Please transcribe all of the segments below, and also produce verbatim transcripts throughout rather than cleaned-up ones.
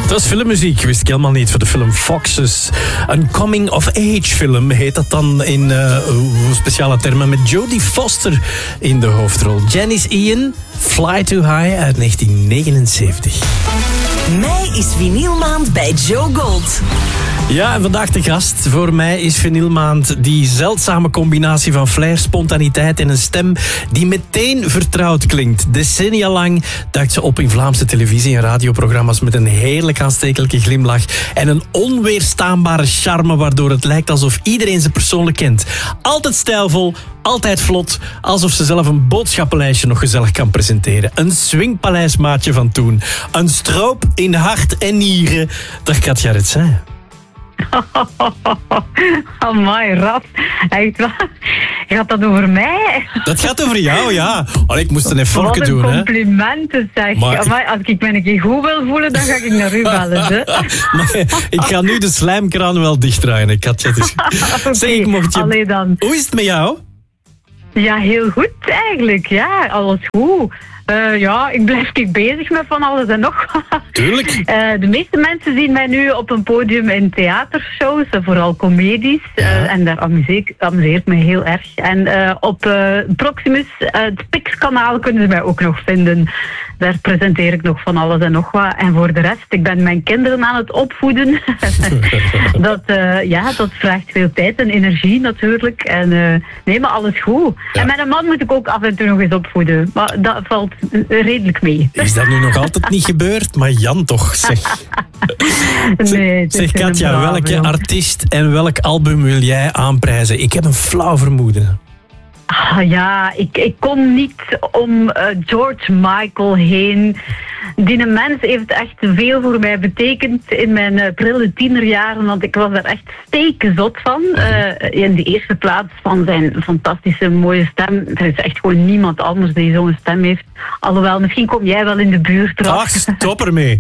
Dat is filmmuziek, wist ik helemaal niet, voor de film Foxes. Een coming-of-age film heet dat dan in uh, speciale termen, met Jodie Foster in de hoofdrol. Janice Ian, Fly Too High uit negentien negenenzeventig. Mei is vinylmaand bij Joe Gold. Ja, en vandaag de gast voor mij is vinylmaand die zeldzame combinatie van flair, spontaniteit en een stem die meteen vertrouwd klinkt. Decennia lang duikt ze op in Vlaamse televisie- en radioprogramma's met een heerlijk aanstekelijke glimlach en een onweerstaanbare charme waardoor het lijkt alsof iedereen ze persoonlijk kent. Altijd stijlvol, altijd vlot, alsof ze zelf een boodschappenlijstje nog gezellig kan presenteren. Een swingpaleismaatje van toen. Een stroop in hart en nieren. Dag Katja Retsijn. Amai, rat. Echt waar? Gaat dat over mij? Dat gaat over jou, ja. Oh, ik moest een effortje doen, hè. Wat een complimenten, zeg. Maar Amai, als ik me een keer goed wil voelen, dan ga ik naar u bellen. Hè? Maar ik ga nu de slijmkraan wel dichtdraaien, Katja. Dus... Okay. Zeg, ik mocht je... Allee dan. Hoe is het met jou? Ja, heel goed eigenlijk. Ja, alles goed. Uh, ja, ik blijf ik bezig met van alles en nog wat. Tuurlijk. Uh, de meeste mensen zien mij nu op een podium in theatershows, uh, vooral comedies. Uh, ja. En daar amuseer ik, amuseer ik me heel erg. En uh, op uh, Proximus, uh, het Pix-kanaal, kunnen ze mij ook nog vinden. Daar presenteer ik nog van alles en nog wat. En voor de rest, ik ben mijn kinderen aan het opvoeden. dat, uh, ja, dat vraagt veel tijd en energie natuurlijk. En uh, nee, maar alles goed. Ja. En met een man moet ik ook af en toe nog eens opvoeden. Maar dat valt redelijk mee. Is dat nu nog altijd niet gebeurd? Maar Jan toch, zeg. Nee, zeg Katja, brave, welke Jan. artiest en welk album wil jij aanprijzen? Ik heb een flauw vermoeden. Ah, ja, ik, ik kon niet om uh, George Michael heen. Die mens heeft echt veel voor mij betekend in mijn uh, prille tienerjaren, want ik was er echt stekenzot van. Uh, in de eerste plaats van zijn fantastische mooie stem. Er is echt gewoon niemand anders die zo'n stem heeft. Alhoewel, misschien kom jij wel in de buurt. Ach, stop ermee.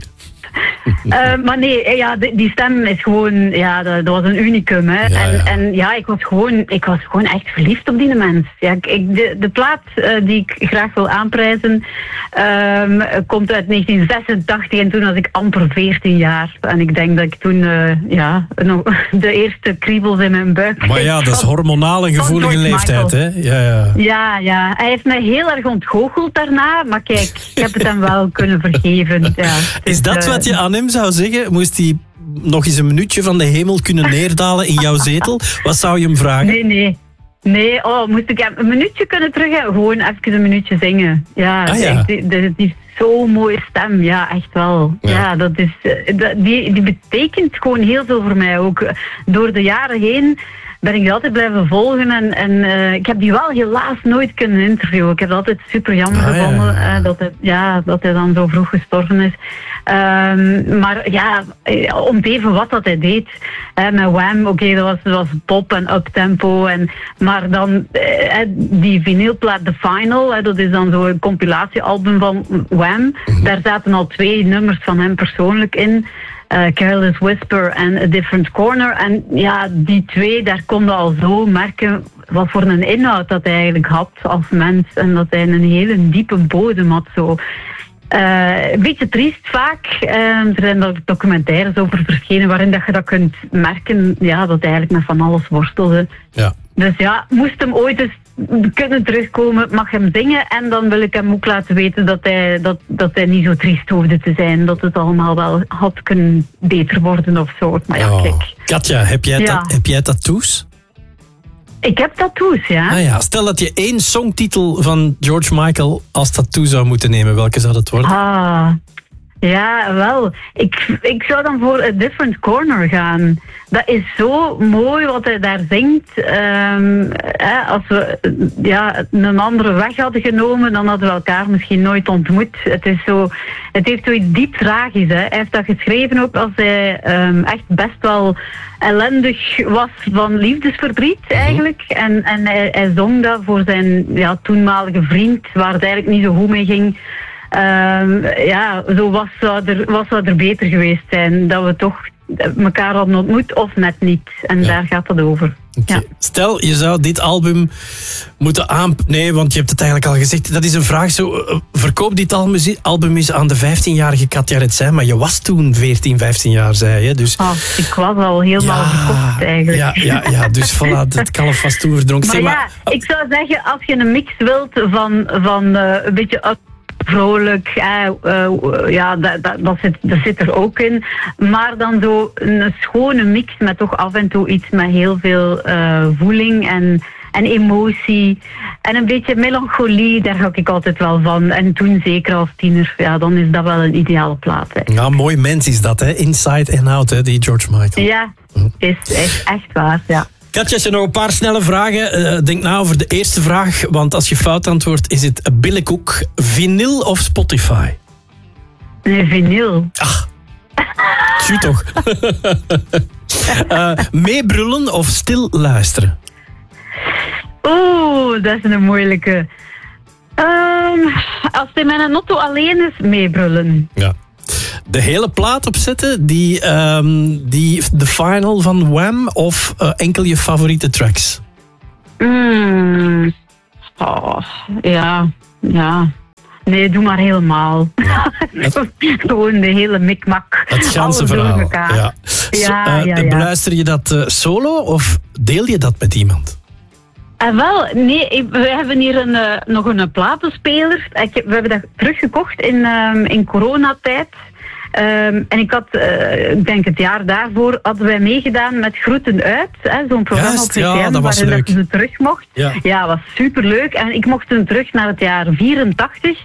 Uh, maar nee, ja, die, die stem is gewoon, ja, dat, dat was een unicum. Hè. Ja, en, ja. en ja, ik was gewoon, ik was gewoon echt verliefd op die mens. Ja, ik, de, de plaat uh, die ik graag wil aanprijzen, um, komt uit negentien zesentachtig en toen was ik amper veertien jaar. En ik denk dat ik toen, uh, ja, nog de eerste kriebels in mijn buik. Maar ja, dat is hormonaal een gevoelige leeftijd, hè? Ja, ja. ja, ja. Hij heeft mij heel erg ontgoocheld daarna, maar kijk, ik heb het hem wel kunnen vergeven. Ja. Is dat dus, wat je aan hem zou zeggen? Moest hij nog eens een minuutje van de hemel kunnen neerdalen in jouw zetel? Wat zou je hem vragen? Nee, nee. Nee, oh, moest ik hem een minuutje kunnen terug? Gewoon even een minuutje zingen. Ja, ah, ja. Die, die, die heeft zo'n mooie stem. Ja, echt wel. Ja, ja dat is, die, die betekent gewoon heel veel voor mij ook. Door de jaren heen ben ik die altijd blijven volgen. En, en uh, ik heb die wel helaas nooit kunnen interviewen. Ik heb het altijd super jammer ah, gevonden ja. Uh, dat, hij, ja, dat hij dan zo vroeg gestorven is. Um, maar ja, om te even wat dat hij deed. Uh, met Wham, oké, okay, dat, was, dat was pop en uptempo. En, maar dan uh, die vinylplaat The Final, uh, dat is dan zo'n compilatiealbum van Wham. Mm-hmm. Daar zaten al twee nummers van hem persoonlijk in. Uh, Careless Whisper en A Different Corner. En ja, die twee, daar kon je al zo merken wat voor een inhoud dat hij eigenlijk had als mens. En dat hij een hele diepe bodem had zo. Uh, een beetje triest vaak. Uh, er zijn documentaires over verschenen waarin dat je dat kunt merken, ja, dat hij eigenlijk met van alles worstelde. Ja. Dus ja, moest hem ooit eens kunnen terugkomen, mag hem zingen en dan wil ik hem ook laten weten dat hij, dat, dat hij niet zo triest hoefde te zijn, dat het allemaal wel had kunnen beter worden of zo. Maar ja, oh. kijk. Katja, heb jij, ja. ta- heb jij tattoos? Ik heb tattoos, ja. Ah ja. Stel dat je één songtitel van George Michael als tattoo zou moeten nemen, welke zou dat worden? Ah, ja, wel. Ik, ik zou dan voor A Different Corner gaan. Dat is zo mooi wat hij daar zingt. Um, hè, als we ja, een andere weg hadden genomen, dan hadden we elkaar misschien nooit ontmoet. Het, is zo, het heeft zoiets diep tragisch. Hè. Hij heeft dat geschreven ook als hij um, echt best wel ellendig was van liefdesverdriet eigenlijk. En, en hij, hij zong dat voor zijn ja, toenmalige vriend, waar het eigenlijk niet zo goed mee ging. Um, ja, zo was zou, er, was zou er beter geweest zijn dat we toch elkaar hadden ontmoet of net niet. En ja. daar gaat het over. Okay. Ja. Stel, je zou dit album moeten aan... Nee, want je hebt het eigenlijk al gezegd. Dat is een vraag zo... uh, verkoop dit album, album eens aan de vijftienjarige Katja Retsijn. Maar je was toen veertien, vijftien jaar, zei je. Dus... Oh, ik was al helemaal verkocht eigenlijk. Ja, ja, ja, dus voilà, het kalf was toen verdronken. Maar, Zeg, ja, maar ik zou zeggen, als je een mix wilt van, van uh, een beetje up, vrolijk, eh, uh, uh, ja, dat, dat, dat, zit, dat zit er ook in. Maar dan zo een schone mix met toch af en toe iets met heel veel uh, voeling en, en emotie. En een beetje melancholie, daar hou ik altijd wel van. En toen zeker als tiener, ja, dan is dat wel een ideale plaat. Hè. ja, mooi mens is dat, hè? Inside and out, hè, die George Michael. Ja, is echt, echt waar, ja. Katja, als je nog een paar snelle vragen. Uh, denk na over de eerste vraag. Want als je fout antwoordt, is het billenkoek. Vinyl of Spotify? Nee, vinyl. Ach, tju toch. uh, meebrullen of stil luisteren? Oeh, dat is een moeilijke. Um, als het in mijn auto alleen is, meebrullen. Ja. De hele plaat opzetten, die, um, die de final van Wham of uh, enkel je favoriete tracks? Mm. Oh, ja, ja. Nee, doe maar helemaal. Ja, het, gewoon de hele mikmak. Het ganse verhaal. Ja. Ja, ja, uh, ja, ja. Beluister je dat uh, solo of deel je dat met iemand? En wel, nee, ik, we hebben hier een, uh, nog een platenspeler. Ik, we hebben dat teruggekocht in, um, in coronatijd. Um, en ik had, uh, ik denk het jaar daarvoor, hadden wij meegedaan met Groeten Uit. Hè, zo'n programma Juist, op V T M, ja, dat was waarin leuk. dat ze terug mocht. Ja, ja, was superleuk. En ik mocht toen terug naar het jaar vierentachtig.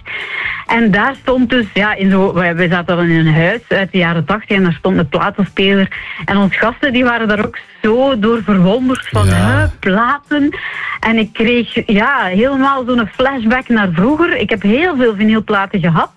En daar stond dus, ja, in zo, wij, wij zaten dan in een huis uit de jaren tachtig en daar stond een platenspeler. En onze gasten die waren daar ook zo door verwonderd van, Ja. huh, platen. En ik kreeg ja, helemaal zo'n flashback naar vroeger. Ik heb heel veel vinylplaten gehad.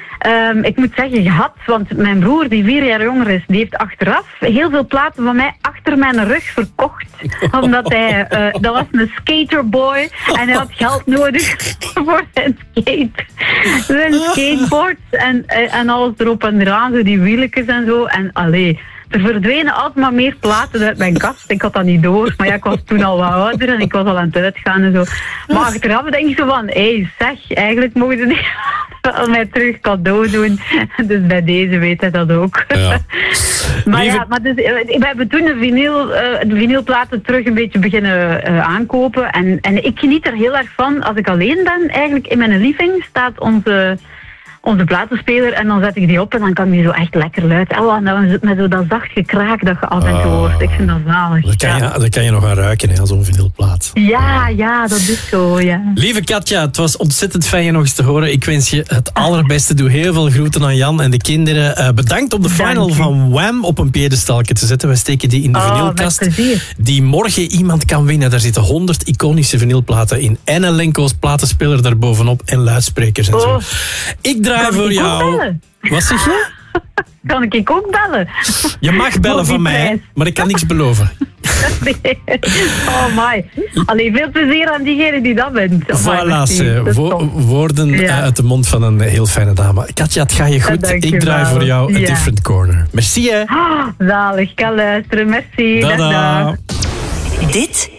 Um, ik moet zeggen gehad, want mijn broer, die vier jaar jonger is, die heeft achteraf heel veel platen van mij achter mijn rug verkocht. Omdat hij, uh, dat was een skaterboy en hij had geld nodig voor zijn skate. Zijn skateboards en, en alles erop en eraan, zo die wieltjes en zo. En allee, er verdwenen altijd maar meer platen uit mijn kast. Ik had dat niet door, maar ja, ik was toen al wat ouder en ik was al aan het uitgaan en zo. Maar achteraf denk ik zo van, hé, hey, zeg, eigenlijk mogen ze niet wel mij terug cadeau doen. Dus bij deze weet hij dat ook. Ja. Maar Lieve... ja, maar dus, we hebben toen de, vinyl, uh, de vinylplaten terug een beetje beginnen uh, aankopen. En, en ik geniet er heel erg van. Als ik alleen ben, eigenlijk in mijn living staat onze... onze platenspeler en dan zet ik die op en dan kan die zo echt lekker luid. Oh, en dan met zo dat zacht gekraak dat je af en toe hoort. Ik vind dat zalig. Dat kan, ja. je, dat kan je nog aan ruiken, hè, zo'n vinylplaat. Ja, ja, dat is zo, ja. Lieve Katja, het was ontzettend fijn je nog eens te horen. Ik wens je het allerbeste. Doe heel veel groeten aan Jan en de kinderen. Uh, bedankt om de Dank final je. van Wham op een piedestalje te zetten. We steken die in de Oh, vinylkast. met plezier. Die morgen iemand kan winnen. Daar zitten honderd iconische vinylplaten in. En een Lenko's platenspeler daarbovenop en luidsprekers en zo. Oh. Ik draai Kan voor ik ook jou. bellen? Wat zeg je? Kan ik ook bellen? Je mag bellen Voor die van mij, prijs. maar ik kan niks beloven. Nee. Oh my. Allee, veel plezier aan diegene die dat bent. Oh my, Voilà, merci. ze. Dat is Wo- top. woorden Ja. uh, uit de mond van een heel fijne dame. Katja, het gaat je goed. dank je Ik draai wel. voor jou A Ja. Different Corner. Merci, hè. Ah, zalig, ik kan luisteren. Merci. Dag, Tada. dag. Dit